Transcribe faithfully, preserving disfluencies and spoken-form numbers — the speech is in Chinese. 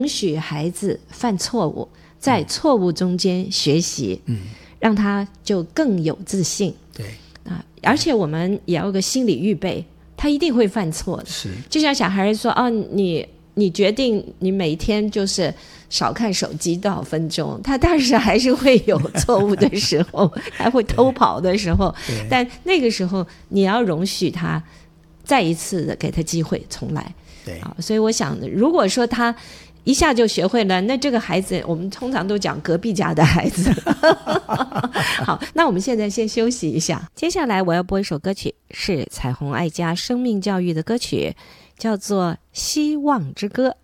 允许孩子犯错误，在错误中间学习， 嗯， 让他就更有自信。 对啊，而且我们也要有个心理预备，他一定会犯错的。 是， 就像小孩说哦，你你决定你每天就是少看手机多少分钟，他当时还是会有错误的时候，还会偷跑的时候，但那个时候你要容许他再一次的给他机会重来。 对， 啊，所以我想如果说他一下就学会了，那这个孩子我们通常都讲隔壁家的孩子好，那我们现在先休息一下，接下来我要播一首歌曲，是彩虹爱家生命教育的歌曲，叫做《希望之歌》。